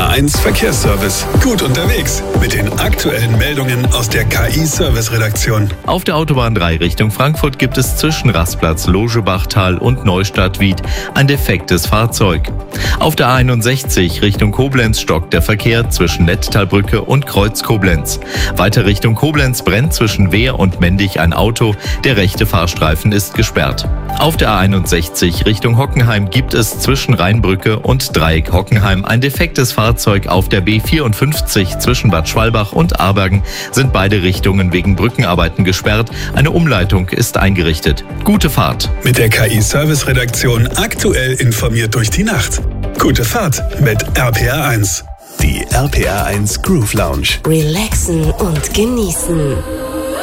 RPR1 Verkehrsservice. Gut unterwegs mit den aktuellen Meldungen aus der KI-Service-Redaktion. Auf der Autobahn 3 Richtung Frankfurt gibt es zwischen Rastplatz Logebachtal und Neustadt-Wied ein defektes Fahrzeug. Auf der A61 Richtung Koblenz stockt der Verkehr zwischen Netttalbrücke und Kreuz Koblenz. Weiter Richtung Koblenz brennt zwischen Wehr und Mendig ein Auto. Der rechte Fahrstreifen ist gesperrt. Auf der A61 Richtung Hockenheim gibt es zwischen Rheinbrücke und Dreieck Hockenheim ein defektes Fahrzeug. Auf der B54 zwischen Bad Schwalbach und Abergen sind beide Richtungen wegen Brückenarbeiten gesperrt. Eine Umleitung ist eingerichtet. Gute Fahrt. Mit der KI-Service-Redaktion aktuell informiert durch die Nacht. Gute Fahrt mit RPR1. Die RPR1 Groove Lounge. Relaxen und genießen.